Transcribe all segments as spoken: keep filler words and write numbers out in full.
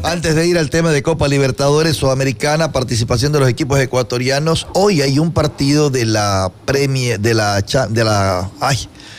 Antes de ir al tema de Copa Libertadores Sudamericana, participación de los equipos ecuatorianos, hoy hay un partido de la Premier, de la, de la, ay,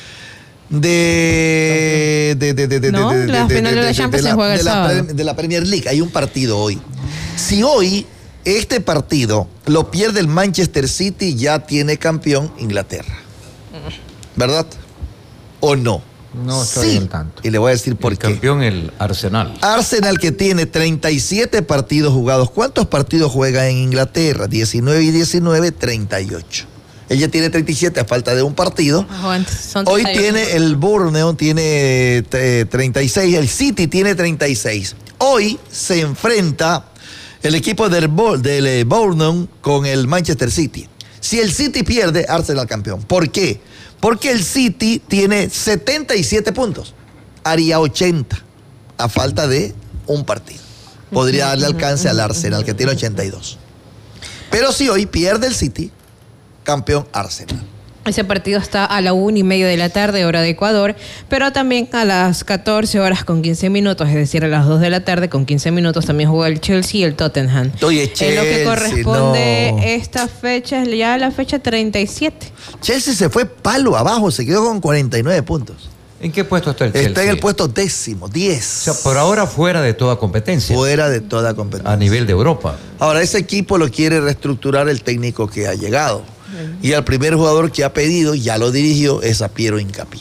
de, de, de, de, de, no, de, la de, final de la Champions se juega el sábado. De la Premier League, hay un partido hoy. Si hoy este partido lo pierde el Manchester City, ya tiene campeón Inglaterra, ¿verdad? ¿O no? No estoy sí. al tanto. Y le voy a decir por el qué. Campeón el Arsenal. Arsenal, que tiene treinta y siete partidos jugados. ¿Cuántos partidos juega en Inglaterra? diecinueve y diecinueve, treinta y ocho. Ella tiene treinta y siete a falta de un partido. Oh, son Hoy tiene el Bournemouth, tiene eh, treinta y seis, el City tiene treinta y seis. Hoy se enfrenta el equipo del, del Bournemouth con el Manchester City. Si el City pierde, Arsenal campeón. ¿Por qué? Porque el City tiene setenta y siete puntos. Haría ochenta a falta de un partido. Podría darle alcance al Arsenal, que tiene ochenta y dos. Pero si hoy pierde el City, campeón Arsenal. Ese partido está a la una y media de la tarde, hora de Ecuador, pero también a las catorce horas con quince minutos, es decir, a las dos de la tarde con quince minutos, también juega el Chelsea y el Tottenham. Oye, Chelsea, en lo que corresponde no. esta fecha, es ya la fecha treinta y siete. Chelsea se fue palo abajo, se quedó con cuarenta y nueve puntos. ¿En qué puesto está el Chelsea? Está en el puesto décimo, diez. O sea, por ahora fuera de toda competencia. Fuera de toda competencia. A nivel de Europa. Ahora, ese equipo lo quiere reestructurar el técnico que ha llegado. Y al primer jugador que ha pedido, ya lo dirigió, es a Piero Hincapié.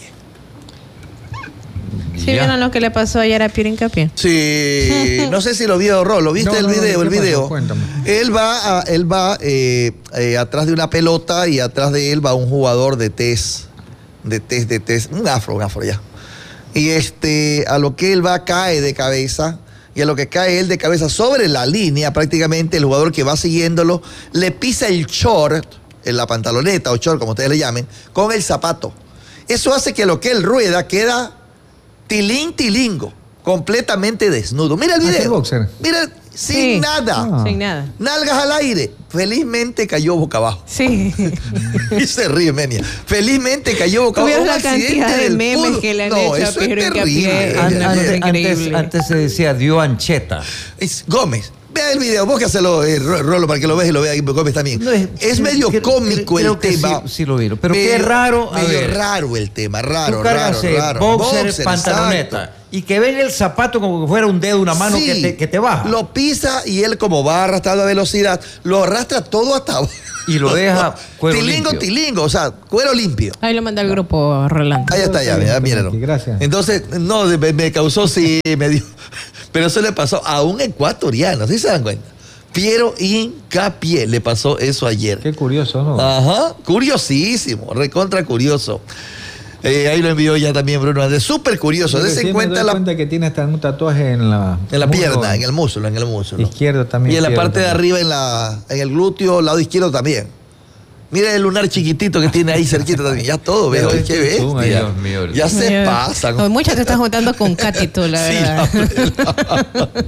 ¿Sí vieron lo que le pasó ayer a Piero Hincapié? Sí, no sé si lo vio, Ro, ¿lo viste no, el no, video? no, el video. Cuéntame. Él va, a, él va eh, eh, atrás de una pelota y atrás de él va un jugador de test, de test, de test, un afro, un afro ya. Y este, a lo que él va cae de cabeza. Y a lo que cae él de cabeza sobre la línea, prácticamente el jugador que va siguiéndolo le pisa el short, en la pantaloneta o short, como ustedes le llamen, con el zapato. Eso hace que lo que él rueda queda tilín, tilingo, completamente desnudo. Mira el ¿Ah, video. es boxer? Mira, sin Sí. nada. Ah. Sin nada. Nalgas al aire. Felizmente cayó boca abajo. Sí. Y se ríe, Menia. Felizmente cayó boca abajo. ¿Tuvieron Un la accidente cantidad de del memes fútbol. que le han No, hecho a eso es Piero Hincapié? terrible. An- An- an- antes, increíble. antes, antes se decía dio ancheta. Es Gómez. Vea el video, búscaselo, eh, Rolo, para que lo veas y lo vea Gómez también. No, es, es- medio creo- cómico creo el que tema. sí- sí lo vieron, pero qué raro, a Medio ver. raro el tema, raro, Tú raro, cargas eh, raro. boxer, Boxer, pantaloneta. exacto. Y que ven el zapato como que fuera un dedo, una mano Sí, que, te, que te baja. Lo pisa y él, como va arrastrando a velocidad, lo arrastra todo hasta abajo. Y lo deja cuero Tilingo, limpio. tilingo, o sea, cuero limpio. Ahí lo manda al grupo Rolando. Ahí está, ya, ya, míralo. Gracias. Entonces, no, me, me causó, sí, me dio. Pero eso le pasó a un ecuatoriano, ¿sí se dan cuenta? Piero Hincapié le pasó eso ayer. Qué curioso, ¿no? Ajá, curiosísimo, recontra curioso. Eh, ahí lo envió ya también Bruno Andrés, súper curioso. Pero Dese sí me cuenta doy la, cuenta que tiene hasta un tatuaje en la... en la muslo pierna, en el muslo, en el muslo. izquierdo también. Y en la izquierdo parte de también. arriba, en, la, en el glúteo, lado izquierdo también. Mira el lunar chiquitito que tiene ahí cerquita también. Ya todo veo, Pero qué es un bestia. Dios mío. Ya se Mira, pasan. no, muchas te estás juntando con Katy tú, la Sí, verdad. la verdad.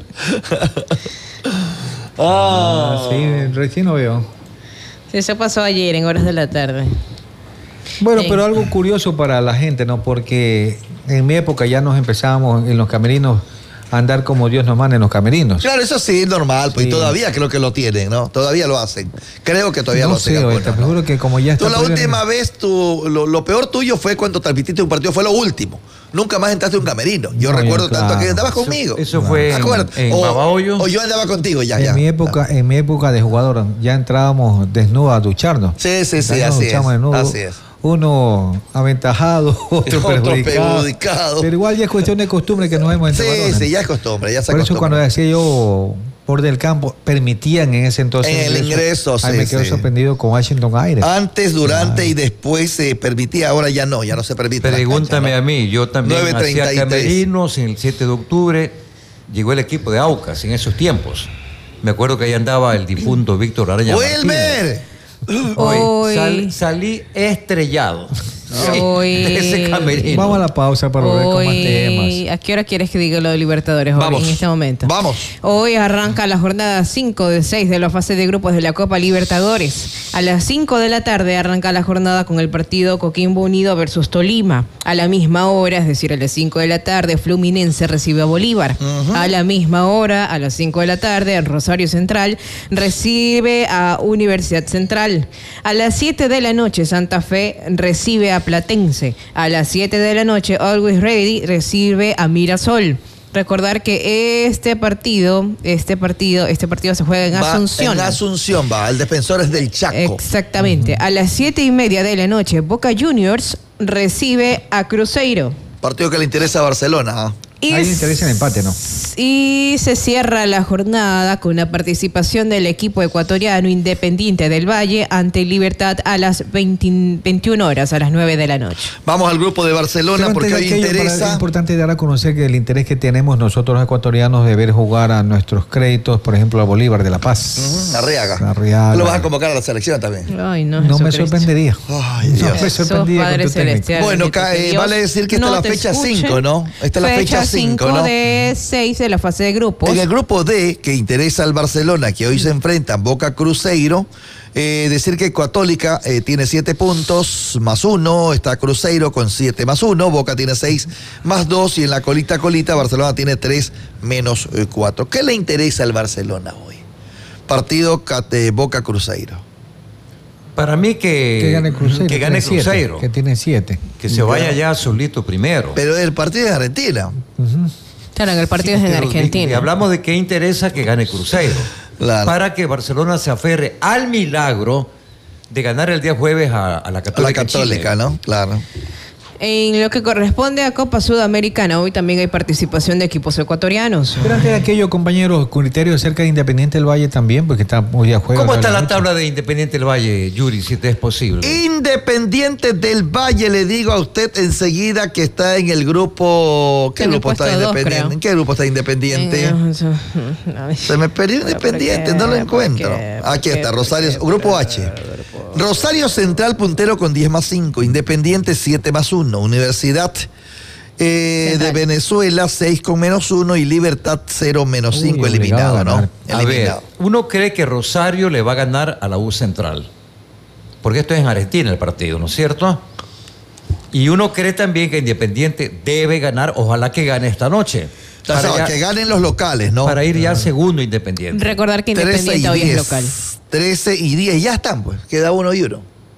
Ah, Ah, sí, recién lo veo. Sí, eso pasó ayer en horas de la tarde. Bueno, Sí. pero algo curioso para la gente, ¿no? Porque en mi época ya nos empezábamos en los camerinos a andar como Dios nos manda en los camerinos. Claro, eso sí es normal, pues Sí. y todavía creo que lo tienen, ¿no? Todavía lo hacen. Creo que todavía No lo hacen. sé, algunos, ahorita, te ¿no? juro que como ya está Tú la prohibido- última vez, tú, lo, lo peor tuyo fue cuando transmitiste un partido, fue lo último. Nunca más entraste a un camerino. Yo No, recuerdo ya, tanto claro. que andabas Eso- conmigo. Eso fue ¿Te en, acuerdas? en o, Babahoyo. o yo andaba contigo, ya, en ya. mi época, en mi época de jugador, ya entrábamos desnudos a ducharnos. Sí, sí, sí, Ya nos así es. duchamos desnudos. Así es. Uno aventajado, otro, Otro perjudicado. perjudicado. Pero igual ya es cuestión de costumbre que nos vemos entre Sí, varones. sí, ya es costumbre, ya se Por eso cuando acostumbra. decía yo por del campo, permitían en ese entonces En el ingreso, Ay, sí, me quedo sí. sorprendido con Washington Aires. Antes, durante Claro. y después se permitía, ahora ya no, ya no se permite. en la Pregúntame cancha, a ¿no? mí, yo también nueve treinta hacía y tres. camerinos en el siete de octubre, llegó el equipo de Aucas en esos tiempos. Me acuerdo que ahí andaba el difunto Víctor Araña Martínez. ¡Wilmer! Oye, Uy. sal- salí estrellado. Hoy, de ese camerino. Vamos a la pausa para volver con más hoy, temas. ¿a qué hora quieres que diga lo de Libertadores hoy, Vamos. en este momento? Vamos. Hoy arranca la jornada cinco de seis de la fase de grupos de la Copa Libertadores. A las cinco de la tarde arranca la jornada con el partido Coquimbo Unido versus Tolima. A la misma hora, es decir, a las cinco de la tarde, Fluminense recibe a Bolívar. Uh-huh. A la misma hora, a las cinco de la tarde, Rosario Central recibe a Universidad Central. A las siete de la noche, Santa Fe recibe a Platense. A las siete de la noche, Always Ready recibe a Mirasol. Recordar que este partido, este partido, este partido se juega en Va Asunción. En Asunción va, el Defensores del Chaco. Exactamente. Uh-huh. A las siete y media de la noche, Boca Juniors recibe a Cruzeiro. Partido que le interesa a Barcelona. ¿eh? Y Ahí interesa el empate, ¿no? Y se cierra la jornada con la participación del equipo ecuatoriano Independiente del Valle ante Libertad a las veinte, veintiuna horas, a las nueve de la noche. Vamos al grupo de Barcelona Pero porque hoy aquello, interesa. para, es importante dar a conocer que el interés que tenemos nosotros los ecuatorianos de ver jugar a nuestros créditos, por ejemplo, a Bolívar de La Paz. Uh-huh, Arriaga. Arriaga. Lo vas a convocar a la selección también. Ay, no, no me sorprendería. Ay, no Dios. me sorprendería con tu técnico. Bueno, cae, vale decir que esta no es la fecha escuche. cinco, ¿no? Esta es la fecha cinco, ¿no? de seis de la fase de grupos. En el grupo D, que interesa al Barcelona, que hoy se enfrentan Boca Cruzeiro, eh, decir que Católica eh, tiene siete puntos más uno, está Cruzeiro con siete más uno, Boca tiene seis más dos y en la colita colita Barcelona tiene tres menos cuatro. ¿Qué le interesa al Barcelona hoy? Partido eh, Boca Cruzeiro. Para mí que, que gane Cruzeiro. Que gane siete, Cruzeiro. que tiene siete. Que se vaya ya solito primero. Pero el partido es Argentina. Uh-huh. Claro, en el partido Sí, es en pero Argentina. Y, y hablamos de qué interesa que gane Cruzeiro. Claro. Para que Barcelona se aferre al milagro de ganar el día jueves a, a la Católica. A la Católica, ¿no? Claro. En lo que corresponde a Copa Sudamericana, hoy también hay participación de equipos ecuatorianos. Pero antes de aquello, compañeros, criterio acerca de Independiente del Valle también, porque está hoy día juega. ¿Cómo está la noche. tabla de Independiente del Valle, Yuri, si te es posible? Independiente del Valle, le digo a usted enseguida que está en el grupo. ¿Qué En el grupo está puesto dos, Independiente? creo. ¿En qué grupo está Independiente? Eh, Se me perdió Independiente, ¿por qué? no lo ¿Por encuentro. qué? Aquí ¿Por está, qué? Rosario, ¿Por qué? grupo H. Rosario Central puntero con diez más cinco, Independiente siete más uno, Universidad eh, de Venezuela seis con menos uno y Libertad cero menos cinco, Uy, eliminado, obligado a ¿no? ganar. A ver, Eliminado. uno cree que Rosario le va a ganar a la U Central. Porque esto es en Argentina el partido, ¿no es cierto? Y uno cree también que Independiente debe ganar, ojalá que gane esta noche. O sea, Para, ya- que ganen los locales, ¿no? para ir ya al segundo Independiente. Recordar que trece Independiente y hoy es diez. local. trece y diez, ya están, pues. Queda uno y uno.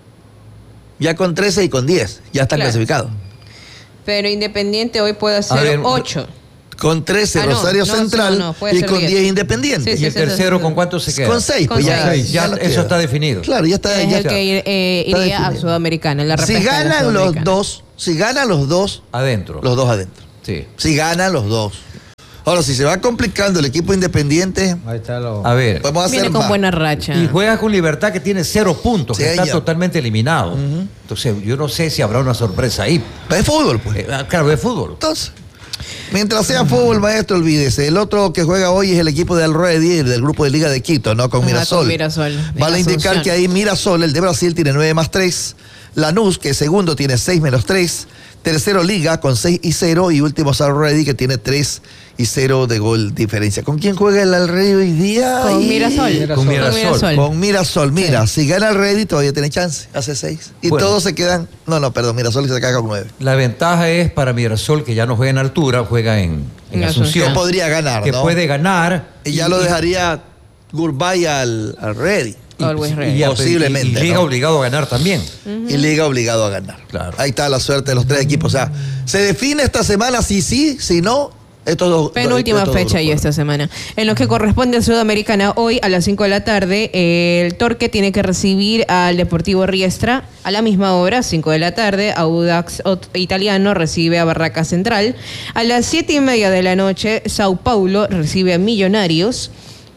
Ya con trece y con diez, ya están Claro. clasificados. Pero Independiente hoy puede A hacer ver, ocho. Con trece Ah, no, Rosario no, Central no, no, puede y ser con diez. diez Independiente. Sí, ¿Y sí, el sí, tercero sí, con sí. cuánto se queda? Con seis, Con pues ya, seis. ya Ya no eso queda. está definido. Claro, ya está. Es ya el está. que eh, Está iría a definido. Sudamericana, en la Si repesca de la ganan los Sudamericana. dos, si ganan los dos, Adentro. los dos adentro. Sí. Si ganan los dos. Ahora, si se va complicando el equipo Independiente, Ahí está lo... A ver. podemos hacer Viene con más. buena racha. Y juega con Libertad que tiene cero puntos, Sí, que está ya. totalmente eliminado. Ujú. Entonces, yo no sé si habrá una sorpresa ahí. Es fútbol, pues. Eh, ah, claro, de fútbol. Entonces, mientras sea fútbol, maestro, olvídese. El otro que juega hoy es el equipo de Al Ready, del grupo de Liga de Quito, ¿no? Con Ajá, Mirasol. con Mirasol, de Vale Asunción. indicar que ahí Mirasol, el de Brasil, tiene nueve más tres. Lanús, que segundo, tiene seis menos tres. Tercero, Liga, con seis y cero. Y último, Al Ready, que tiene tres y cero de gol diferencia. ¿Con quién juega el Al Ready hoy día? Con Ay, Mirasol. Con Mirasol. Con Mirasol, mira, si gana el Ready todavía tiene chance, hace seis. Y Bueno. todos se quedan, no, no, perdón, Mirasol se caga con nueve. La ventaja es para Mirasol, que ya no juega en altura, juega en, en En Que Asunción. podría ganar, Que ¿no? puede ganar. Y ya lo dejaría goodbye al, al Ready. y- Always ready. y- y- Posiblemente, Y, Liga ¿no? obligado a ganar también. Y Liga obligado a ganar. Claro. Ahí está la suerte de los tres equipos. O sea, se define esta semana si sí, si no, estos dos. Penúltima estos dos fecha y grupos. esta semana. En lo que corresponde a Sudamericana, hoy a las cinco de la tarde, eh, el Torque tiene que recibir al Deportivo Riestra. A la misma hora, cinco de la tarde, Audax Ot- Italiano recibe a Barraca Central. A las siete y media de la noche, Sao Paulo recibe a Millonarios.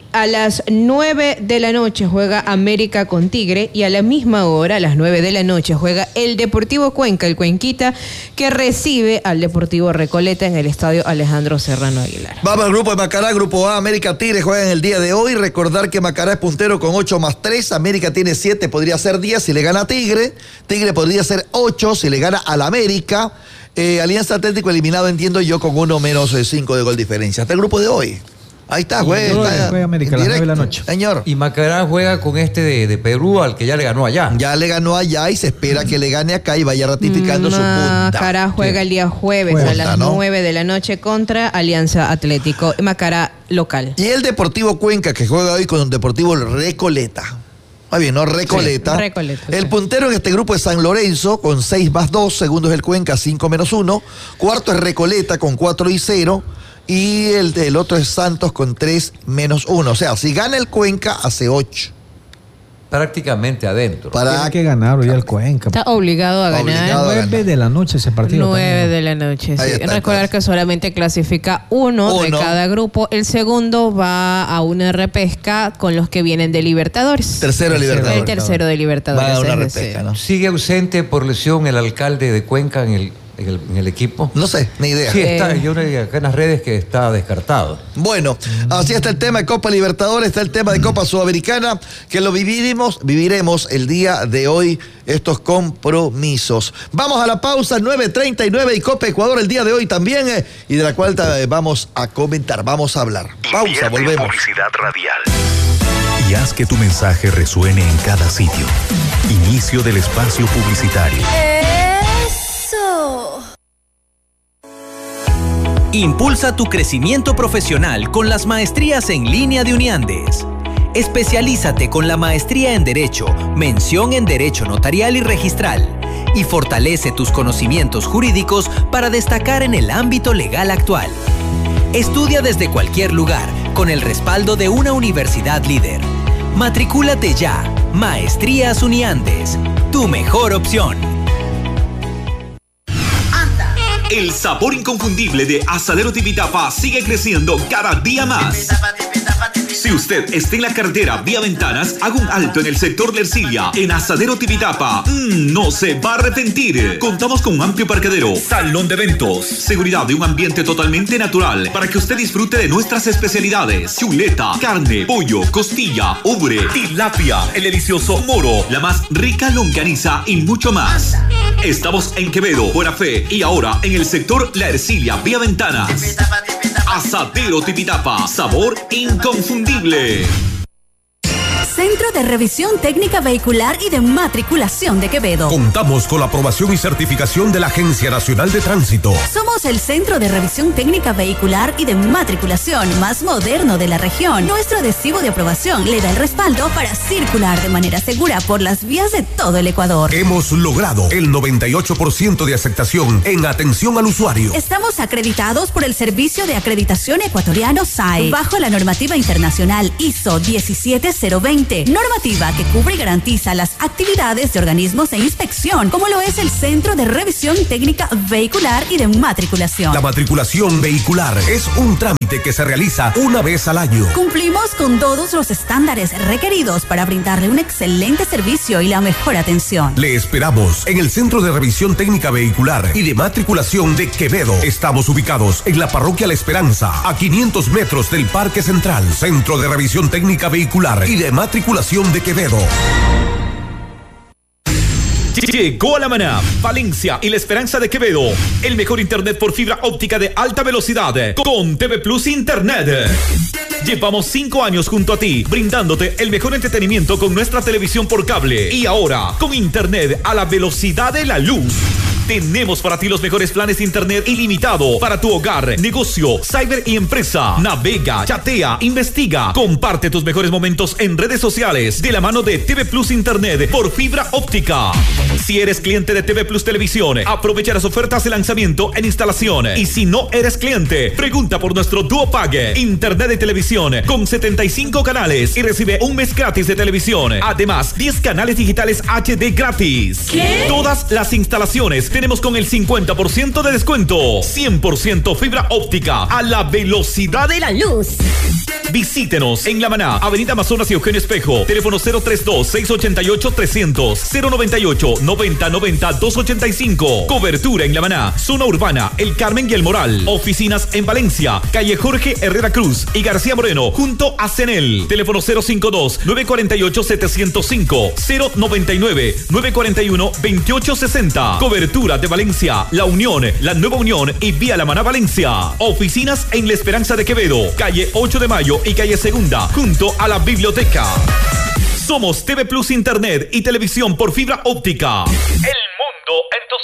A las nueve de la noche juega América con Tigre y a la misma hora, a las nueve de la noche, juega el Deportivo Cuenca, el Cuenquita, que recibe al Deportivo Recoleta en el estadio Alejandro Serrano Aguilar. Vamos al grupo de Macará, grupo A, América Tigre juegan el día de hoy. Recordar que Macará es puntero con ocho más tres, América tiene siete, podría ser diez si le gana a Tigre. Tigre podría ser ocho si le gana al América. Eh, Alianza Atlético eliminado, entiendo yo, con uno menos cinco de gol diferencia. Hasta el grupo de hoy. Ahí está, juega. Juega América a las nueve de la noche. Señor. Y Macará juega con este de, de Perú, al que ya le ganó allá. Ya le ganó allá y se espera que le gane acá y vaya ratificando su punta. Macará juega sí. el día jueves Punta, a las ¿no? nueve de la noche contra Alianza Atlético. Macará local. Y el Deportivo Cuenca, que juega hoy con un Deportivo Recoleta. Muy bien, ¿no? Recoleta. Sí, Recoleta, el sí. puntero en este grupo es San Lorenzo con seis más dos. Segundo es el Cuenca, cinco menos uno. Cuarto es Recoleta con cuatro y cero. Y el, el otro es Santos con tres menos uno. O sea, si gana el Cuenca, hace ocho. Prácticamente adentro. Para... Tiene que ganar hoy el Cuenca. Está obligado a ganar. Obligado. nueve de la noche ese partido. nueve también. de la noche. Ahí Sí. está, Recordar entonces. que solamente clasifica uno, Uno. de cada grupo. El segundo va a una repesca con los que vienen de Libertadores. Tercero Tercero. Libertadores. El tercero de Libertadores. Va a una es decir. repesca, ¿no? ¿Sigue ausente por lesión el alcalde de Cuenca en el, en el, en el equipo? No sé, ni idea. Sí, está. Eh. Yo leí acá en las redes que está descartado. Bueno, así está el tema de Copa Libertadores, está el tema de Copa Sudamericana, que lo viviremos, viviremos el día de hoy, estos compromisos. Vamos a la pausa, nueve treinta y nueve y Copa Ecuador el día de hoy también, eh, y de la cual eh, vamos a comentar, vamos a hablar. Pausa, Invierte en volvemos. Publicidad radial. Y haz que tu mensaje resuene en cada sitio. Inicio del espacio publicitario. Eso. Impulsa tu crecimiento profesional con las maestrías en línea de Uniandes. Especialízate con la maestría en Derecho, mención en Derecho Notarial y Registral, y fortalece tus conocimientos jurídicos para destacar en el ámbito legal actual. Estudia desde cualquier lugar, con el respaldo de una universidad líder. Matricúlate ya. Maestrías Uniandes, tu mejor opción. El sabor inconfundible de Asadero Tipitapa sigue creciendo cada día más. Si usted está en la carretera vía Ventanas, haga un alto en el sector de Ercilia, en Asadero Tipitapa. Mm, no se va a arrepentir. Contamos con un amplio parqueadero, salón de eventos, seguridad de un ambiente totalmente natural para que usted disfrute de nuestras especialidades: chuleta, carne, pollo, costilla, ubre, tilapia, el delicioso moro, la más rica longaniza y mucho más. Estamos en Quevedo, Buena Fe y ahora en el sector La Ercilia, vía Ventanas. Asadero Tipitapa, sabor inconfundible. Centro de Revisión Técnica Vehicular y de Matriculación de Quevedo. Contamos con la aprobación y certificación de la Agencia Nacional de Tránsito. Somos el Centro de Revisión Técnica Vehicular y de Matriculación más moderno de la región. Nuestro adhesivo de aprobación le da el respaldo para circular de manera segura por las vías de todo el Ecuador. Hemos logrado el noventa y ocho por ciento de aceptación en atención al usuario. Estamos acreditados por el Servicio de Acreditación Ecuatoriano S A E, bajo la normativa internacional I S O diecisiete cero veinte. Normativa que cubre y garantiza las actividades de organismos de inspección, como lo es el Centro de Revisión Técnica Vehicular y de Matriculación. La matriculación vehicular es un trámite que se realiza una vez al año. Cumplimos con todos los estándares requeridos para brindarle un excelente servicio y la mejor atención. Le esperamos en el Centro de Revisión Técnica Vehicular y de Matriculación de Quevedo. Estamos ubicados en la Parroquia La Esperanza, a quinientos metros del Parque Central. Centro de Revisión Técnica Vehicular y de Matriculación de Quevedo. Llegó a La Maná, Valencia y La Esperanza de Quevedo. El mejor internet por fibra óptica de alta velocidad con T V Plus Internet. Llevamos cinco años junto a ti, brindándote el mejor entretenimiento con nuestra televisión por cable. Y ahora, con internet a la velocidad de la luz. Tenemos para ti los mejores planes de internet ilimitado para tu hogar, negocio, cyber y empresa. Navega, chatea, investiga. Comparte tus mejores momentos en redes sociales de la mano de T V Plus Internet por fibra óptica. Si eres cliente de T V Plus Televisión, aprovecha las ofertas de lanzamiento en instalación. Y si no eres cliente, pregunta por nuestro Duo Pague. Internet de televisión con setenta y cinco canales y recibe un mes gratis de televisión. Además, diez canales digitales H D gratis. ¿Qué? Todas las instalaciones tenemos con el cincuenta por ciento de descuento. cien por ciento fibra óptica a la velocidad de la La luz. Visítenos en La Maná, Avenida Amazonas y Eugenio Espejo. Teléfono cero treinta y dos, seiscientos ochenta y ocho, trescientos, cero noventa y ocho, noventa noventa, doscientos ochenta y cinco. Cobertura en La Maná, zona urbana, El Carmen y El Moral. Oficinas en Valencia, calle Jorge Herrera Cruz y García Moreno, junto a Cenel. Teléfono cero cincuenta y dos, nueve cuatro ocho, siete cero cinco, cero noventa y nueve, nueve cuatro uno, veintiocho sesenta. Cobertura de Valencia, La Unión, La Nueva Unión y Vía La Maná Valencia. Oficinas en La Esperanza de Quevedo, calle ocho de mayo y calle Segunda, junto a la biblioteca. Somos T V Plus Internet y televisión por fibra óptica. El mundo en tus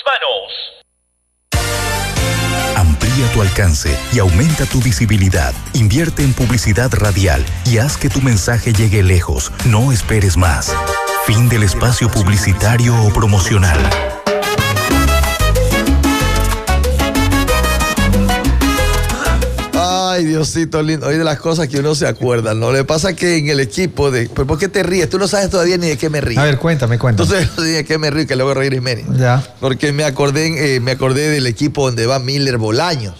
manos. Amplía tu alcance y aumenta tu visibilidad. Invierte en publicidad radial y haz que tu mensaje llegue lejos. No esperes más. Fin del espacio publicitario o promocional. Ay, Diosito lindo. Hoy de las cosas que uno se acuerda, ¿no? Le pasa que en el equipo de... ¿Pero por qué te ríes? Tú no sabes todavía ni de qué me río. A ver, cuéntame, cuéntame. Entonces, no sé de qué me río, que luego reír y medio. Ya. Porque me acordé, eh, me acordé del equipo donde va Miller Bolaños.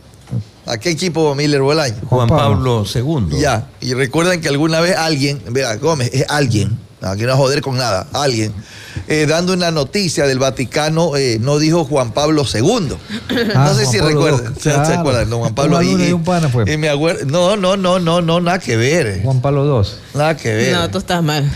¿A qué equipo va Miller Bolaños? Juan Pablo segundo. Ya. Y recuerdan que alguna vez alguien, mira, Gómez, es alguien, aquí no joder con nada, alguien, eh, dando una noticia del Vaticano, eh, no dijo Juan Pablo segundo. Ah, no sé Juan si Pablo recuerdan. dos, ¿Se, claro. ¿se acuerdan? No, Juan Pablo Una luna y, y un pana fue. y me acuerdo, no, no, no, no, no, nada que ver. eh. Juan Pablo dos. Nada que ver. No, tú estás mal.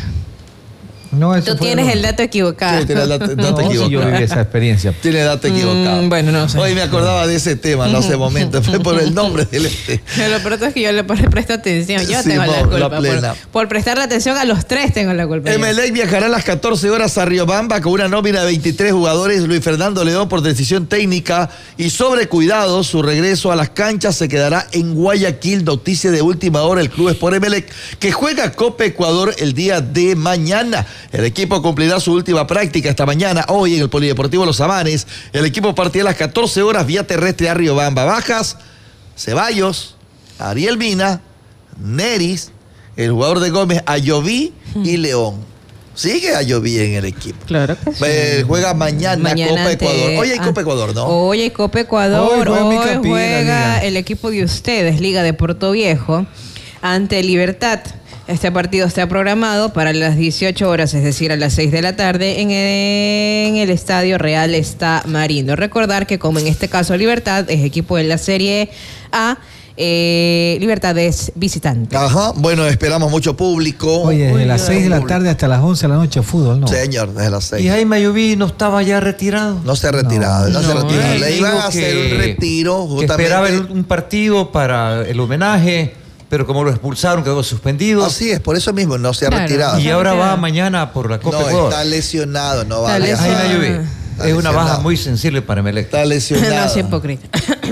No, eso Tú fue tienes uno. el dato equivocado. Sí, tiene el dato, dato No, sí, equivocado. yo viví esa experiencia. Tiene dato equivocado. Mm, bueno, no sé. Hoy me acordaba de ese tema, no hace momento, fue por el nombre del este. Lo peor es que yo le presto atención. Yo Sí, tengo la no, culpa. la plena. por, por prestarle atención a los tres tengo la culpa. Emelec viajará a las catorce horas a Riobamba con una nómina de veintitrés jugadores. Luis Fernando León por decisión técnica y sobre cuidado. Su regreso a las canchas se quedará en Guayaquil. Noticia de última hora, el Club Sport Emelec, que juega Copa Ecuador el día de mañana. El equipo cumplirá su última práctica esta mañana, hoy en el Polideportivo Los Amanes. El equipo partirá a las catorce horas vía terrestre a Riobamba. Bajas, Ceballos, Ariel Mina, Neris, el jugador de Gómez, Ayoví y León. Sigue Ayoví en el equipo. Claro que sí. Eh, juega mañana, Mañana Copa ante- Ecuador. Hoy hay ah, Copa Ecuador, ¿no? Hoy hay Copa Ecuador. Hoy juega Hoy Mica Pina, juega Liga. el equipo de ustedes, Liga de Puerto Viejo, ante Libertad. Este partido está programado para las dieciocho horas, es decir, a las seis de la tarde, en el, en el Estadio Real Está Marino. Recordar que, como en este caso Libertad es equipo de la Serie A, eh, Libertad es visitante. Ajá, bueno, esperamos mucho público. Oye, desde Uy, las seis de la tarde hasta las once de la noche fútbol, ¿no? Señor, desde las ¿Y seis. Jaime Ayoví no estaba ya retirado? No se ha retirado, no, No, se ha no, retirado. eh, Le iban a hacer un retiro que justamente. esperaba el- un partido para el homenaje, pero como lo expulsaron quedó suspendido. Así es, por eso mismo no se ha Claro. retirado. Y ahora va Queda. mañana por la Copa No, Ecuador. está lesionado, no va Está a viajar. Jaime lesionado. Ayoví. Está Es una baja lesionado. muy sensible para Emelec. Está lesionado. No es hipócrita.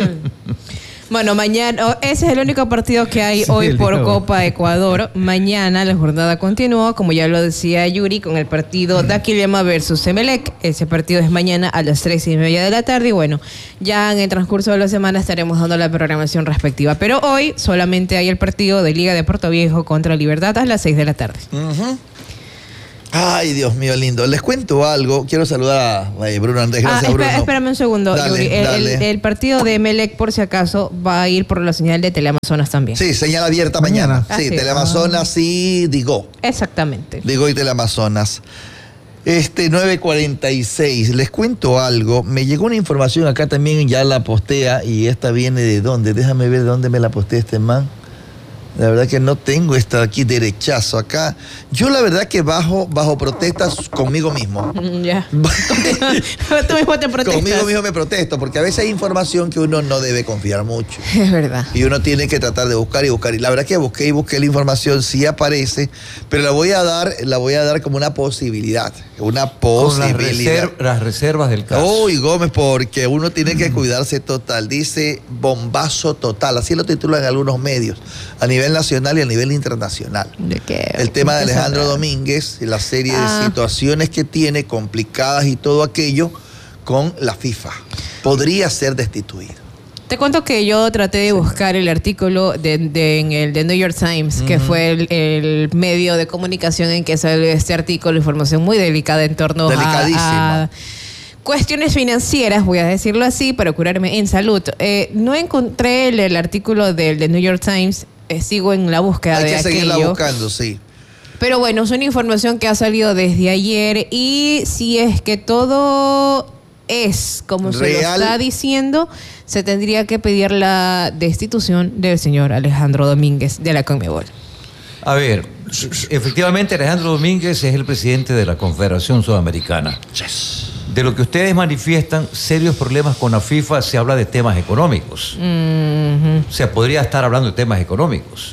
Bueno, mañana, oh, ese es el único partido que hay Sí, hoy el por diablo. Copa Ecuador. Mañana la jornada continúa, como ya lo decía Yuri, con el partido Daquilema versus Emelec. Ese partido es mañana a las tres y media de la tarde. Y bueno, ya en el transcurso de la semana estaremos dando la programación respectiva. Pero hoy solamente hay el partido de Liga de Puerto Viejo contra Libertad a las seis de la tarde. Ujú. Ay, Dios mío, lindo. Les cuento algo. Quiero saludar a eh, Bruno Andrés. Ah, Gracias, espera- Bruno. espérame un segundo, Dale, Yuri. El, dale. el- el partido de Emelec, por si acaso, va a ir por la señal de Teleamazonas también. Sí, señal abierta mañana. Mañana. Sí, Ah, sí. Teleamazonas y Digo. Exactamente. Digo y Teleamazonas. Este, nueve cuarenta y seis. Les cuento algo. Me llegó una información acá también, ya la postea. Y esta viene de dónde. Déjame ver de dónde me la postea este man. La verdad que no tengo esta aquí derechazo acá. Yo la verdad que bajo, bajo protestas conmigo mismo. Mm, Ya. Tú mismo te protestas. Conmigo mismo me protesto, porque a veces hay información que uno no debe confiar mucho. Es verdad. Y uno tiene que tratar de buscar y buscar. Y la verdad que busqué y busqué la información, sí aparece, pero la voy a dar, la voy a dar como una posibilidad. Una Con las, posibilidad. reser- las reservas del caso. Uy, Gómez, porque uno tiene que cuidarse total. Dice bombazo total, así lo titulan algunos medios, a nivel nacional y a nivel internacional. ¿De qué? El tema de ¿Qué Alejandro sabrá? Domínguez y la serie Ah. de situaciones que tiene complicadas y todo aquello con la FIFA. Podría ser destituido. Te cuento que yo traté de buscar el artículo de, de- en el The New York Times, que fue el, el medio de comunicación en que salió este artículo, información muy delicada en torno a, Delicadísima. a cuestiones financieras, voy a decirlo así, para curarme en salud. Eh, no encontré el, el artículo del The New York Times eh, sigo en la búsqueda Hay de que seguirla aquello. buscando, sí. Pero bueno, es una información que ha salido desde ayer y si es que todo es como se lo Real. está diciendo, se tendría que pedir la destitución del señor Alejandro Domínguez de la Conmebol. A ver, efectivamente Alejandro Domínguez es el presidente de la Confederación Sudamericana. De lo que ustedes manifiestan, serios problemas con la FIFA, se habla de temas económicos. Mm-hmm. O sea, podría estar hablando de temas económicos.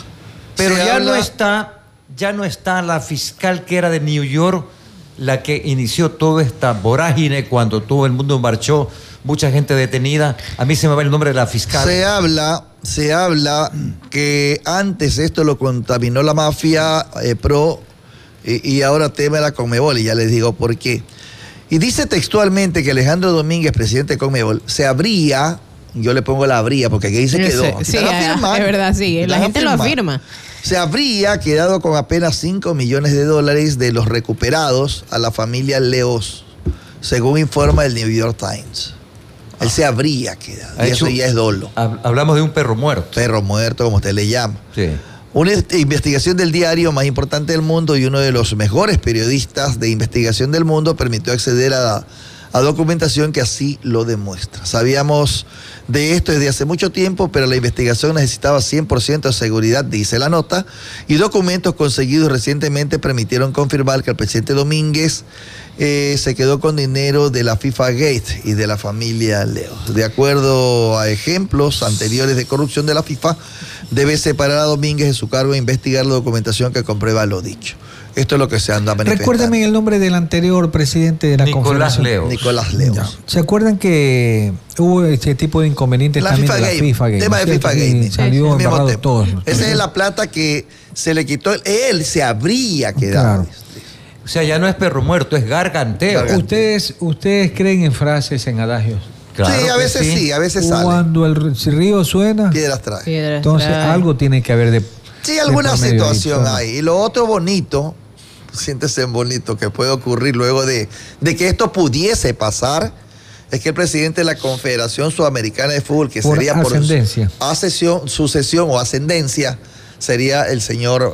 Pero Se ya habla- no está, ya no está la fiscal que era de New York, la que inició toda esta vorágine cuando todo el mundo marchó, mucha gente detenida. A mí se me va el nombre de la fiscal. Se habla, se habla que antes esto lo contaminó la mafia eh, pro y, y ahora teme la Conmebol, y ya les digo por qué. Y dice textualmente que Alejandro Domínguez, presidente de Conmebol, se habría, yo le pongo la habría porque aquí se quedó. Aquí Sí, están ah, afirmando. es verdad, sí, la Están gente lo afirmando. afirma. Se habría quedado con apenas cinco millones de dólares de los recuperados a la familia Leos, según informa el New York Times. Él se habría quedado. Ha Y eso hecho- ya es dolo. Hab- Hablamos de un perro muerto. Perro muerto, como usted le llama. Sí. Una est- investigación del diario más importante del mundo y uno de los mejores periodistas de investigación del mundo permitió acceder a, a documentación que así lo demuestra. Sabíamos de esto desde hace mucho tiempo, pero la investigación necesitaba cien por ciento de seguridad, dice la nota, y documentos conseguidos recientemente permitieron confirmar que el presidente Domínguez eh, se quedó con dinero de la FIFA Gate y de la familia Leo. De acuerdo a ejemplos anteriores de corrupción de la FIFA, debe separar a Domínguez de su cargo e investigar la documentación que comprueba lo dicho. Esto es lo que se anda manifestando. Recuérdame el nombre del anterior presidente de la Nicolás Confederación. Leos. Nicolás Leos. Ya. ¿Se acuerdan que hubo este tipo de inconvenientes La también FIFA de la Gate, FIFA Gate? tema ¿no de es cierto? FIFA Y Gate. Salió El mismo embarrado tema. todos. Esa es la plata que se le quitó. Él se habría quedado. Claro. O sea, ya no es perro muerto, es garganteo. Garganteo. ¿Ustedes, ¿Ustedes creen en frases, en adagios? Claro sí, a que veces sí. a veces sale. Cuando el río suena, Piedras trae. Piedras entonces trae. algo tiene que haber de... Sí, de alguna por medio ahí, situación claro. hay. Y lo otro bonito, siéntese bonito, que puede ocurrir luego de, de que esto pudiese pasar, es que el presidente de la Confederación Sudamericana de Fútbol, que Por sería ascendencia. por asesión, sucesión o ascendencia, sería el señor,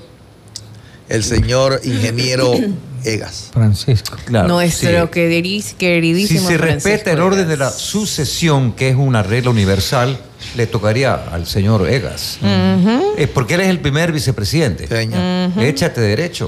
el señor ingeniero Egas. Francisco. Claro, Nuestro sí. queridís- Si queridísimo se Francisco respeta el orden de la Egas. sucesión, que es una regla universal, le tocaría al señor Egas. Es porque él es el primer vicepresidente. Peña. Échate derecho.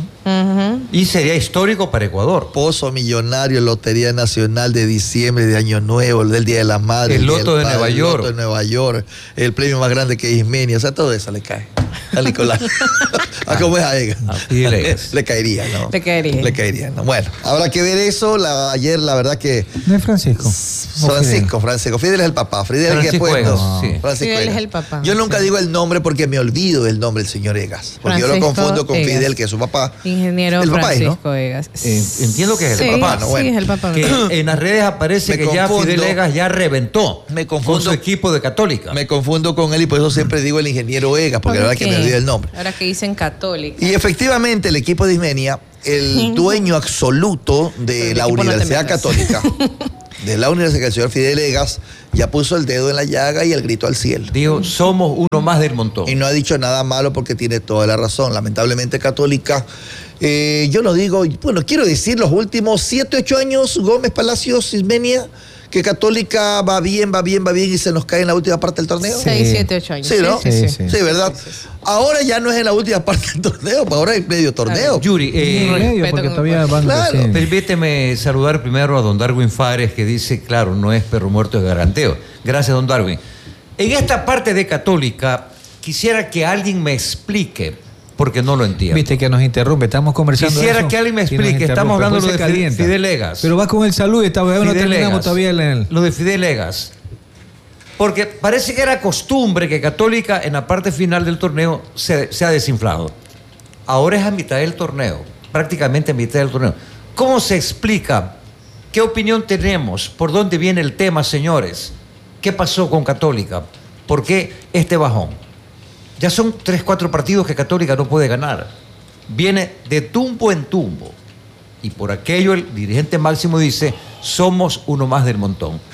Y sería histórico para Ecuador. Pozo millonario, Lotería Nacional de diciembre, de Año Nuevo, del Día de la Madre. El Día Loto del de Padre, Nueva el York. Loto de Nueva York, el premio más grande que es Ismenia, o sea, todo eso le cae a Nicolás. ¿A cómo es a Egas? A Fidel Egas. Le caería, ¿no? Le caería. Le caería, ¿no? Bueno, habrá que ver eso. La, ayer, la verdad que ¿No es Francisco? ¿O Francisco, Francisco. Fidel es el papá. Fidel es el que Francisco puesto. Egas, sí. Francisco Fidel es Egas. el papá. Yo nunca digo el nombre porque me olvido del nombre del señor Egas. Porque yo lo Francisco confundo con Egas. Fidel, que es su papá. Ingeniero El papá es, ¿no? Francisco Egas. Eh, entiendo que es el Sí, papá, ¿no? Sí, Bueno. es el papá. Que en las redes aparece Me que ya confundo. Fidel Egas ya reventó Me con confundo. su equipo de Católica. Me confundo con él y por eso siempre digo el ingeniero Egas, porque la verdad que me olvido el nombre. Ahora que dicen católica. Y efectivamente el equipo de Ismenia, el dueño absoluto de El la equipo no te Universidad metas. Católica, de la Universidad, el señor Fidel Egas, ya puso el dedo en la llaga y el grito al cielo. Dijo, somos uno más del montón. Y no ha dicho nada malo porque tiene toda la razón. Lamentablemente Católica, eh, yo no digo, bueno, quiero decir los últimos siete, ocho años, Gómez Palacios, Ismenia, que Católica va bien, va bien, va bien y se nos cae en la última parte del torneo. seis, Sí. siete, ocho años. Sí, ¿no? Sí, sí. Sí, ¿verdad? Ahora ya no es en la última parte del torneo, pues ahora es medio torneo. Yuri, eh, En medio, respeto porque con todavía el van Claro. recién. permíteme saludar primero a don Darwin Fares, que dice, claro, no es perro muerto, es garanteo. Gracias, don Darwin. En esta parte de Católica, quisiera que alguien me explique, porque no lo entiendo. Viste que nos interrumpe, estamos conversando. de Quisiera eso que alguien me y nos explique, interrumpe, estamos hablando después de se Fide- calienta. Fidel Egas. Pero va con el salud y todavía no Fidel terminamos Egas. todavía en el... Lo de Fidel Egas. Porque parece que era costumbre que Católica en la parte final del torneo se, se ha desinflado. Ahora es a mitad del torneo, prácticamente a mitad del torneo. ¿Cómo se explica? ¿Qué opinión tenemos? ¿Por dónde viene el tema, señores? ¿Qué pasó con Católica? ¿Por qué este bajón? Ya son tres, cuatro partidos que Católica no puede ganar. Viene de tumbo en tumbo. Y por aquello el dirigente máximo dice, somos uno más del montón.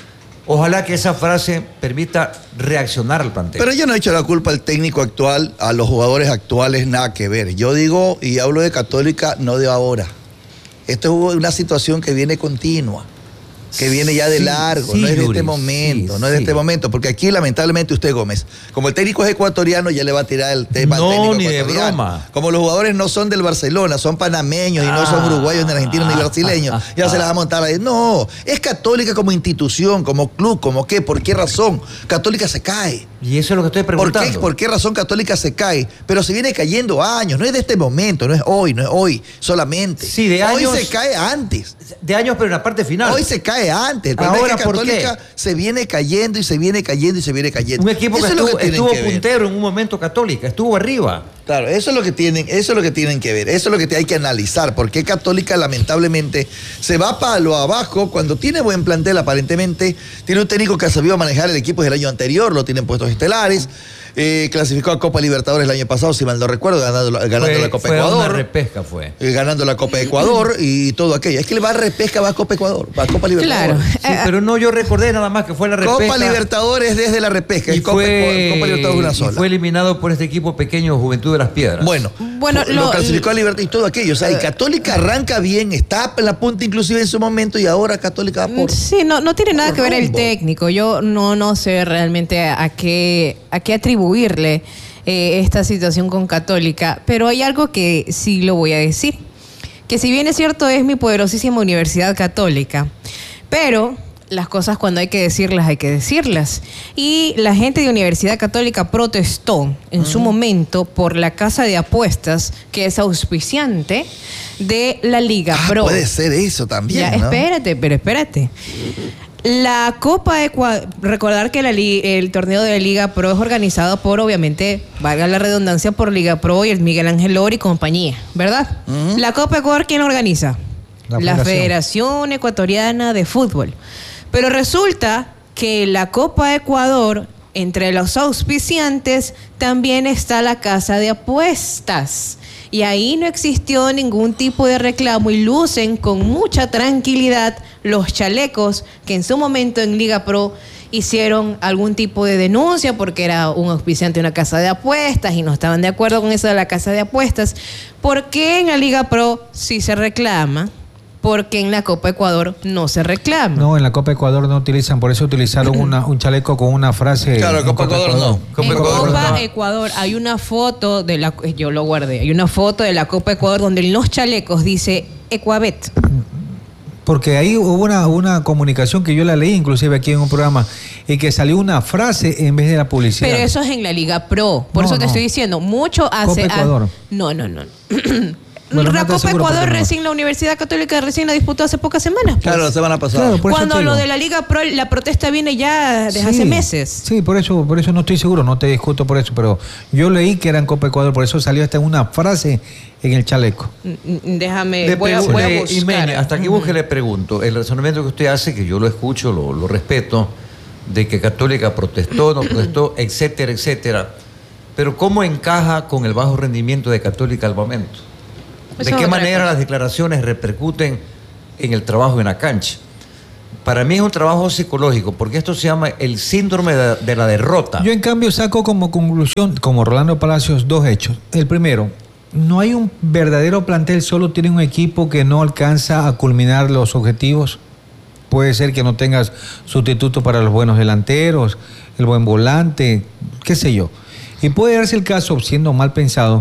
Ojalá que esa frase permita reaccionar al plantel. Pero yo no he hecho la culpa al técnico actual, a los jugadores actuales, nada que ver. Yo digo, y hablo de Católica, no de ahora. Esto es una situación que viene continua, que viene ya de Sí, largo, sí, no es de Yuri, este momento, sí, no es de sí. este momento, porque aquí lamentablemente usted, Gómez, como el técnico es ecuatoriano, ya le va a tirar el tema No, al técnico ni de ecuatoriano. broma. Como los jugadores no son del Barcelona, son panameños y no son Ah. uruguayos, ni argentinos, ni brasileños, ya se las va a montar ahí. No, es Católica como institución, como club, como qué, ¿por qué razón? Católica se cae. Y eso es lo que estoy ¿Por preguntando. qué, ¿Por qué razón Católica se cae? Pero se viene cayendo años, no es de este momento, no es hoy, no es hoy solamente. Sí, de hoy años- se cae antes. De años, pero en la parte final. Hoy se cae antes. El problema Ahora, es que ¿por Católica qué? se viene cayendo y se viene cayendo y se viene cayendo. Un equipo Eso que es lo estuvo, tienen estuvo que ver. puntero en un momento Católica, estuvo arriba. Claro, eso es lo que tienen, eso es lo que tienen que ver, eso es lo que hay que analizar, porque Católica lamentablemente se va para lo abajo cuando tiene buen plantel aparentemente, tiene un técnico que ha sabido manejar el equipo del año anterior, lo tienen puestos estelares, eh, clasificó a Copa Libertadores el año pasado, si mal no recuerdo, ganando, la- ganando Fue, la Copa fue Ecuador. una repesca fue. eh, ganando la Copa Ecuador y todo aquello. Es que le va a repesca, va a Copa Ecuador, va a Copa Libertadores. Claro. Sí, pero no, yo recordé nada más que fue la repesca. Copa Libertadores desde la repesca, y es Copa, fue, Copa Libertadores una y sola. fue eliminado por este equipo pequeño Juventud de las Piedras. Bueno, Bueno, lo, lo- clasificó a Libertad y todo aquello. O sea, y Católica arranca bien, está en la punta inclusive en su momento y ahora Católica va por... Sí, no, no tiene nada por que ver el rumbo. técnico. Yo no, no sé realmente a, a qué, a qué atribuirle eh, esta situación con Católica, pero hay algo que sí lo voy a decir. Que si bien es cierto, es mi poderosísima Universidad Católica, pero las cosas cuando hay que decirlas, hay que decirlas. Y la gente de Universidad Católica protestó en su momento por la casa de apuestas que es auspiciante de la Liga Ah, Pro. puede ser eso también, Ya, ¿no? espérate, pero espérate. La Copa Ecuador, recordar que la li- el torneo de la Liga Pro es organizado por, obviamente, valga la redundancia, por Liga Pro y el Miguel Ángel Ori y compañía, ¿verdad? La Copa Ecuador, ¿quién la organiza? La La, Federación. Federación Ecuatoriana de Fútbol. Pero resulta que la Copa Ecuador, entre los auspiciantes, también está la casa de apuestas. Y ahí no existió ningún tipo de reclamo y lucen con mucha tranquilidad los chalecos que en su momento en Liga Pro hicieron algún tipo de denuncia porque era un auspiciante de una casa de apuestas y no estaban de acuerdo con eso de la casa de apuestas. ¿Por qué en la Liga Pro sí se reclama? Porque en la Copa Ecuador no se reclama. No, en la Copa Ecuador no utilizan, por eso utilizaron una, un chaleco con una frase. Claro, en Copa Ecuador no. Copa en Ecuador Copa no. Ecuador hay una foto de la, yo lo guardé, hay una foto de la Copa Ecuador donde en los chalecos dice Ecuabet. Porque ahí hubo una, una comunicación que yo la leí inclusive aquí en un programa y que salió una frase en vez de la publicidad. Pero eso es en la Liga Pro, por No, eso te no. estoy diciendo, mucho hace... Copa Ecuador. ah, no, no, no. Bueno, la no te Copa aseguro Ecuador porque no. recién, la Universidad Católica recién la disputó hace pocas semanas. pues. Claro, la semana pasada. Claro, por eso Cuando te lo digo. de la Liga Pro, la protesta viene ya desde Sí, hace meses. Sí, por eso, por eso no estoy seguro, no te discuto por eso, pero yo leí que era en Copa Ecuador, por eso salió hasta una frase en el chaleco. Mm, Déjame, Le voy a, pregun- voy a le- buscar. Imene, hasta que busque le pregunto, el razonamiento que usted hace, que yo lo escucho, lo, lo respeto, de que Católica protestó, no protestó, etcétera, etcétera, pero ¿cómo encaja con el bajo rendimiento de Católica al momento? ¿De Eso es qué otra manera cosa. las declaraciones repercuten en el trabajo en la cancha? Para mí es un trabajo psicológico, porque esto se llama el síndrome de, de la derrota. Yo en cambio saco como conclusión, como Rolando Palacios, dos hechos. El primero, no hay un verdadero plantel, solo tiene un equipo que no alcanza a culminar los objetivos. Puede ser que no tengas sustituto para los buenos delanteros, el buen volante, qué sé yo. Y puede darse el caso, siendo mal pensado,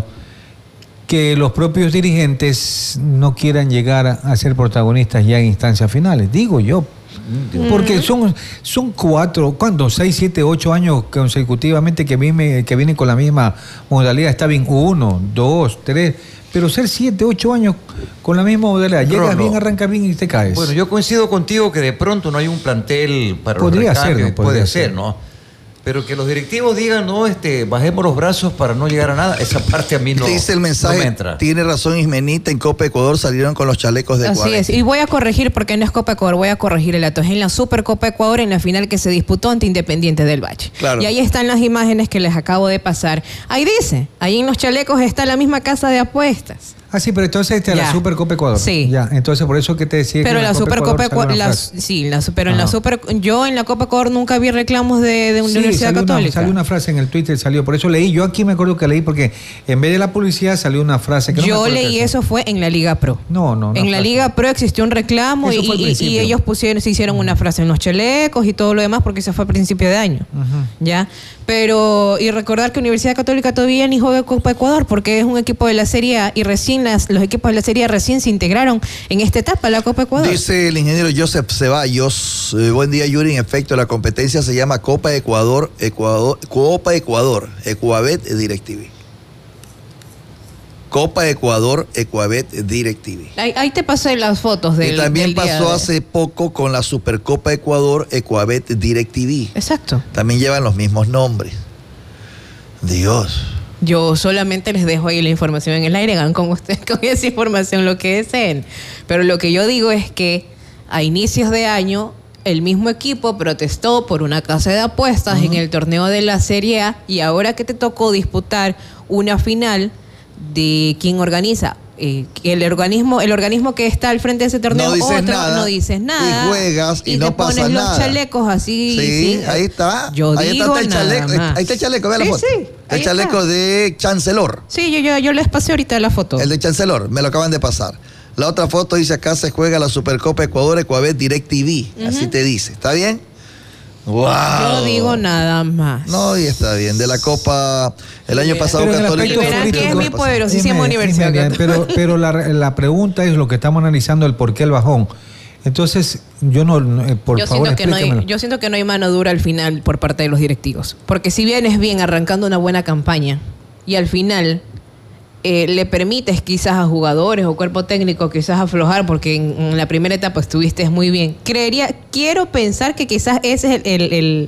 que los propios dirigentes no quieran llegar a, a ser protagonistas ya en instancias finales, digo yo. Porque son, son cuatro, ¿cuántos? Seis, siete, ocho años consecutivamente que viene, que vienen con la misma modalidad. Está bien, uno, dos, tres, pero ser siete, ocho años con la misma modalidad. Llegas Rolo. bien, arrancas bien y te caes. Bueno, yo coincido contigo que de pronto no hay un plantel para Podría los ser, recambios, ¿no? puede Podría ser, ser. ¿no? Pero que los directivos digan, no, este, bajemos los brazos para no llegar a nada, esa parte a mí no, Dice el no mensaje, me entra. tiene razón Ismenita, en Copa Ecuador salieron con los chalecos de Así Ecuador. es, y voy a corregir porque no es Copa Ecuador, voy a corregir el dato. Es en la Supercopa Ecuador, en la final que se disputó ante Independiente del Valle. Claro. Y ahí están las imágenes que les acabo de pasar. Ahí dice, ahí en los chalecos está la misma casa de apuestas. Ah, sí, pero entonces este, la Supercopa Ecuador. Sí. Ya, entonces por eso que te decía pero que la, la Supercopa Ecuador, la, sí, la, pero en la Super, yo en la Copa Ecuador nunca vi reclamos de, de una sí, Universidad salió Católica. Una, salió una frase en el Twitter, salió, por eso leí, yo aquí me acuerdo que leí porque en vez de la publicidad salió una frase que no yo me leí eso fue en la Liga Pro. No, no, no. En la frase. Liga Pro existió un reclamo y, y, y ellos pusieron, se hicieron uh-huh. una frase en los chalecos y todo lo demás porque eso fue a principio de año. Uh-huh. ¿Ya? Pero, y recordar que Universidad Católica todavía ni juega Copa Ecuador porque es un equipo de la Serie A y recién las, los equipos de la Serie A recién se integraron en esta etapa, la Copa Ecuador. Dice el ingeniero Joseph Ceballos, eh, buen día Yuri, en efecto la competencia se llama Copa Ecuador, Ecuador Copa Ecuador, Ecuabet DirecTV. Copa Ecuador, Ecuabet DirecTV. Ahí, ahí te pasé las fotos del. Y también del pasó de... hace poco con la Supercopa Ecuador, Ecuabet DirecTV. Exacto. También llevan los mismos nombres. Dios. Yo solamente les dejo ahí la información en el aire, hagan con ustedes con esa información lo que deseen. Pero lo que yo digo es que a inicios de año el mismo equipo protestó por una casa de apuestas uh-huh. en el torneo de la Serie A y ahora que te tocó disputar una final de quién organiza eh, el organismo el organismo que está al frente de ese torneo, no dices otro, nada, no dices nada y juegas y, y no te pasa pones nada. Los chalecos así sí, sí, ahí está yo ahí digo está el chaleco más. ahí está el chaleco, vea sí, la foto sí, el chaleco está. De Chancellor. Sí, yo, yo, yo les pasé ahorita la foto. El de Chancellor, me lo acaban de pasar. La otra foto dice acá se juega la Supercopa Ecuador Ecuabet DirecTV, uh-huh. así te dice, ¿está bien? Wow. No digo nada más. No, y está bien. De la Copa, el año pasado Católica. Verán que es mi poderosísima universidad. Pero, pero la, la pregunta es lo que estamos analizando, el por qué el bajón. Entonces, yo no, por yo favor, siento que no hay, yo siento que no hay mano dura al final por parte de los directivos. Porque si vienes bien arrancando una buena campaña y al final eh, le permites quizás a jugadores o cuerpo técnico quizás aflojar porque en, en la primera etapa estuviste muy bien. Creería, quiero pensar que quizás ese es el, el, el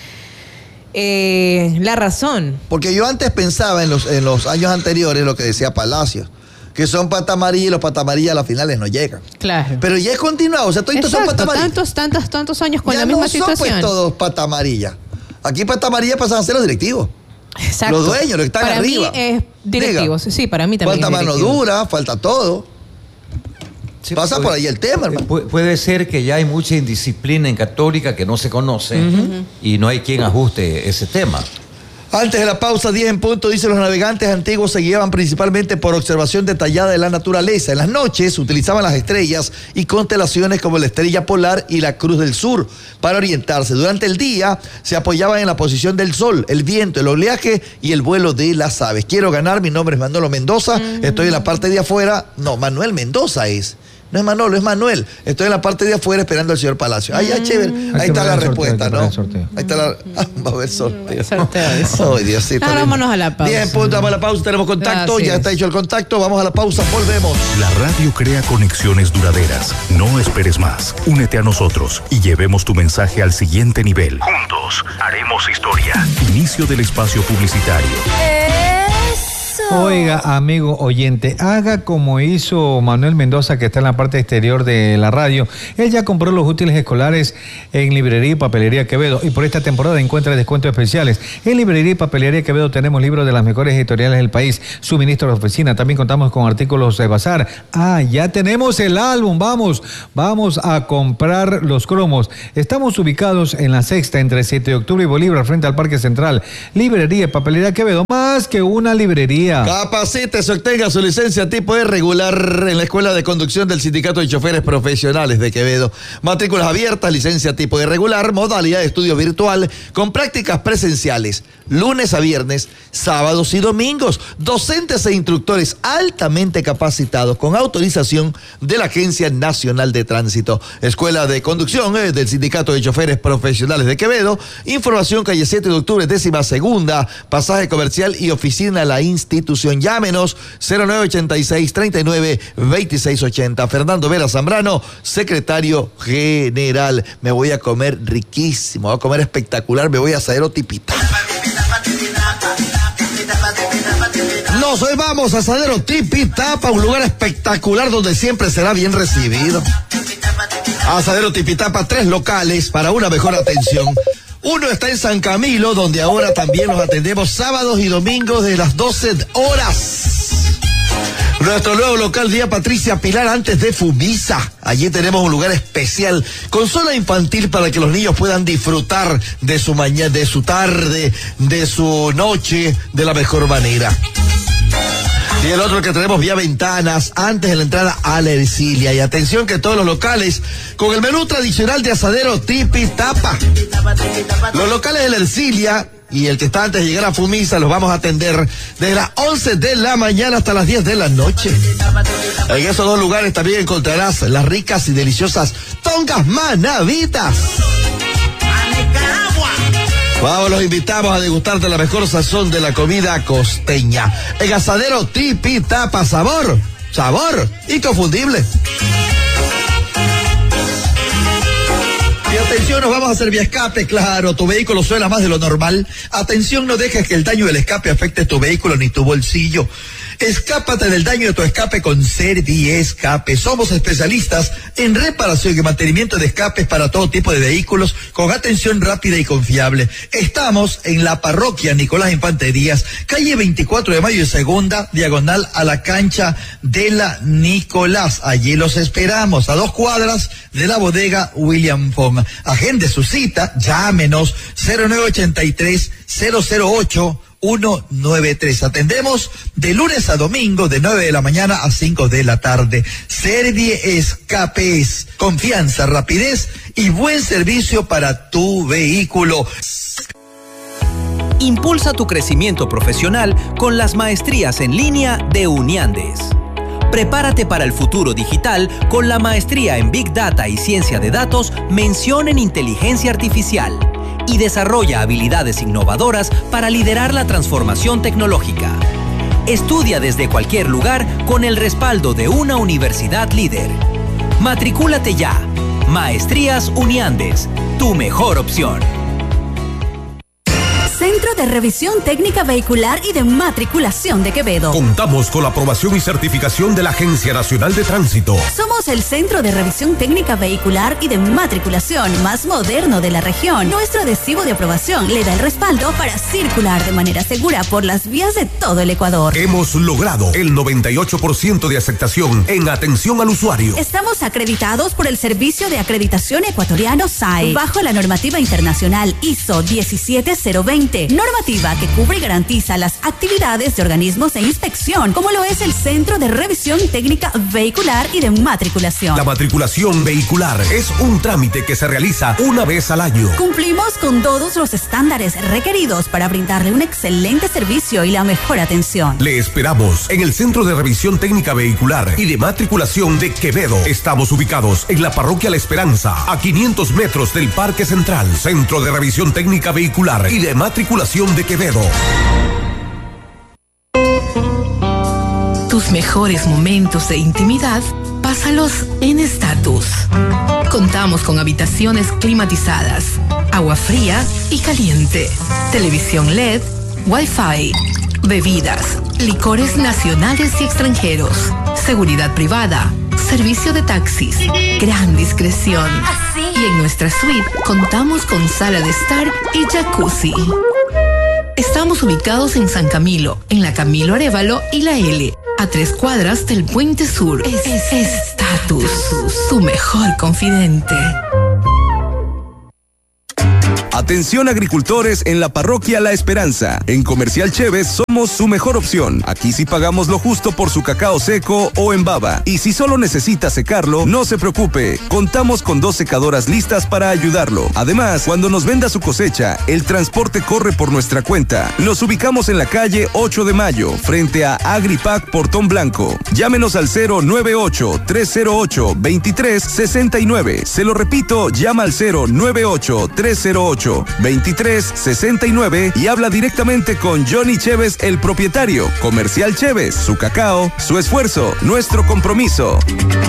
eh, la razón. Porque yo antes pensaba en los, en los años anteriores lo que decía Palacios, que son pata amarilla y los pata amarilla a las finales no llegan. Claro. Pero ya es continuado, o sea, todos son pata amarilla. Tantos, tantos, tantos años con ya la misma no situación. son pues todos pata amarilla. Aquí pata amarilla pasan a ser los directivos. Exacto. Los dueños, los que están para arriba. Para mí es directivos, Diga, sí, para mí también falta es mano dura, falta todo. Sí, Pasa puede, por ahí el tema, hermano. Puede ser que ya hay mucha indisciplina en Católica que no se conoce uh-huh. y no hay quien ajuste ese tema. Antes de la pausa, diez en punto, dice los navegantes antiguos se guiaban principalmente por observación detallada de la naturaleza. En las noches utilizaban las estrellas y constelaciones como la estrella polar y la cruz del sur para orientarse. Durante el día se apoyaban en la posición del sol, el viento, el oleaje y el vuelo de las aves. Quiero ganar, mi nombre es Manolo Mendoza, uh-huh. estoy en la parte de afuera. No, Manuel Mendoza es. No es Manolo, es Manuel. Estoy en la parte de afuera esperando al señor Palacio. Ay, ya, chévere. Ahí, ahí está la respuesta, ¿no? Ahí está la... Ah, va a haber sorteo. Ay, Diosito. Ahora vámonos a la pausa. Bien, punto, vamos a la pausa. Tenemos contacto. Gracias. Ya está hecho el contacto. Vamos a la pausa. Volvemos. La radio crea conexiones duraderas. No esperes más. Únete a nosotros y llevemos tu mensaje al siguiente nivel. Juntos haremos historia. Inicio del espacio publicitario. Oiga, amigo oyente, haga como hizo Manuel Mendoza, que está en la parte exterior de la radio. Él ya compró los útiles escolares en Librería y Papelería Quevedo y por esta temporada encuentra descuentos especiales. En Librería y Papelería Quevedo tenemos libros de las mejores editoriales del país, suministro de oficina, también contamos con artículos de bazar. Ah, ya tenemos el álbum, vamos, vamos a comprar los cromos. Estamos ubicados en la Sexta, entre siete de octubre y Bolívar, frente al Parque Central. Librería y Papelería Quevedo, más que una librería. Capacítese, obtenga su licencia tipo E regular en la Escuela de Conducción del Sindicato de Choferes Profesionales de Quevedo. Matrículas abiertas, licencia tipo E regular, modalidad de estudio virtual con prácticas presenciales, lunes a viernes, sábados y domingos. Docentes e instructores altamente capacitados con autorización de la Agencia Nacional de Tránsito. Escuela de Conducción eh, del Sindicato de Choferes Profesionales de Quevedo. Información calle siete de octubre, décima segunda, pasaje comercial y oficina La Institución. Llámenos cero nueve ochenta y seis, treinta y nueve, veintiséis ochenta. Fernando Vera Zambrano, secretario general. Me voy a comer riquísimo, voy a comer espectacular, me voy a Asadero Tipitapa. Nos hoy vamos a Asadero Tipitapa, un lugar espectacular donde siempre será bien recibido. Asadero Tipitapa, tres locales para una mejor atención. Uno está en San Camilo, donde ahora también los atendemos sábados y domingos de las doce horas. Nuestro nuevo local Día Patricia Pilar antes de Fumisa. Allí tenemos un lugar especial con zona infantil para que los niños puedan disfrutar de su mañana, de su tarde, de su noche de la mejor manera. Y el otro que tenemos Vía Ventanas antes de la entrada a la Ercilia. Y atención que todos los locales con el menú tradicional de asadero Tipi Tapa. Los locales de la Ercilia y el que está antes de llegar a Fumisa los vamos a atender desde las once de la mañana hasta las diez de la noche. En esos dos lugares también encontrarás las ricas y deliciosas tongas manavitas. Vamos, los invitamos a degustar de la mejor sazón de la comida costeña. En asadero Tipi Tapa, sabor, sabor inconfundible. Y atención, nos vamos a hacer vía escape, claro, tu vehículo suena más de lo normal. Atención, no dejes que el daño del escape afecte tu vehículo ni tu bolsillo. Escápate del daño de tu escape con Serviescape. Somos especialistas en reparación y mantenimiento de escapes para todo tipo de vehículos con atención rápida y confiable. Estamos en la parroquia Nicolás Infante Díaz, calle veinticuatro de mayo y segunda, diagonal a la cancha de la Nicolás. Allí los esperamos, a dos cuadras de la bodega William Fong. Agende su cita, llámenos cero nueve ochenta y tres, cero cero ocho, uno nueve tres. Atendemos de lunes a domingo de nueve de la mañana a cinco de la tarde. Serviescape es confianza, rapidez y buen servicio para tu vehículo. Impulsa tu crecimiento profesional con las maestrías en línea de Uniandes. Prepárate para el futuro digital con la maestría en Big Data y Ciencia de Datos, mención en Inteligencia Artificial, y desarrolla habilidades innovadoras para liderar la transformación tecnológica. Estudia desde cualquier lugar con el respaldo de una universidad líder. Matricúlate ya. Maestrías Uniandes, tu mejor opción. Centro de Revisión Técnica Vehicular y de Matriculación de Quevedo. Contamos con la aprobación y certificación de la Agencia Nacional de Tránsito. Somos el Centro de Revisión Técnica Vehicular y de Matriculación más moderno de la región. Nuestro adhesivo de aprobación le da el respaldo para circular de manera segura por las vías de todo el Ecuador. Hemos logrado el noventa y ocho por ciento de aceptación en atención al usuario. Estamos acreditados por el Servicio de Acreditación Ecuatoriano S A E, bajo la normativa internacional I S O diecisiete cero veinte. Normativa que cubre y garantiza las actividades de organismos de inspección, como lo es el Centro de Revisión Técnica Vehicular y de Matriculación. La matriculación vehicular es un trámite que se realiza una vez al año. Cumplimos con todos los estándares requeridos para brindarle un excelente servicio y la mejor atención. Le esperamos en el Centro de Revisión Técnica Vehicular y de Matriculación de Quevedo. Estamos ubicados en la Parroquia La Esperanza, a quinientos metros del Parque Central. Centro de Revisión Técnica Vehicular y de Matriculación de Quevedo. Tus mejores momentos de intimidad, pásalos en Estatus. Contamos con habitaciones climatizadas, agua fría y caliente, televisión L E D, Wi-Fi, bebidas, licores nacionales y extranjeros, seguridad privada, servicio de taxis, gran discreción. Y en nuestra suite contamos con sala de estar y jacuzzi. Estamos ubicados en San Camilo, en la Camilo Arévalo y la L, a tres cuadras del Puente Sur. Estatus, tu mejor confidente. Atención agricultores en la parroquia La Esperanza. En Comercial Chévez somos su mejor opción. Aquí sí pagamos lo justo por su cacao seco o en baba. Y si solo necesita secarlo, no se preocupe. Contamos con dos secadoras listas para ayudarlo. Además, cuando nos venda su cosecha, el transporte corre por nuestra cuenta. Los ubicamos en la calle ocho de mayo, frente a Agripac Portón Blanco. Llámenos al cero nueve ocho, tres cero ocho, dos tres seis nueve. Se lo repito, llama al cero nueve ocho, tres cero ocho, dos tres seis nueve y habla directamente con Johnny Chévez, el propietario. Comercial Chévez, su cacao, su esfuerzo, nuestro compromiso.